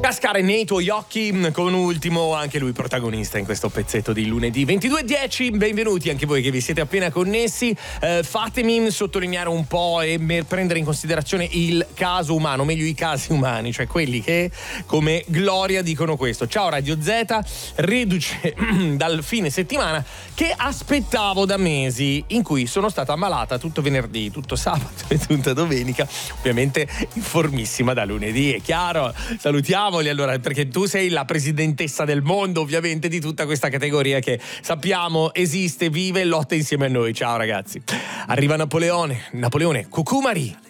Cascare nei tuoi occhi, con ultimo anche lui protagonista in questo pezzetto di lunedì 22:10. Benvenuti anche voi che vi siete appena connessi. Fatemi sottolineare un po' e prendere in considerazione il caso umano, meglio i casi umani, cioè quelli che come Gloria dicono questo: ciao Radio Z, reduce dal fine settimana che aspettavo da mesi, in cui sono stata ammalata tutto venerdì, tutto sabato e tutta domenica, ovviamente informissima da lunedì, è chiaro. Salutiamoli allora, perché tu sei la presidentessa del mondo ovviamente di tutta questa categoria che sappiamo esiste, vive e lotta insieme a noi. Ciao ragazzi. Arriva Napoleone, Cucumari.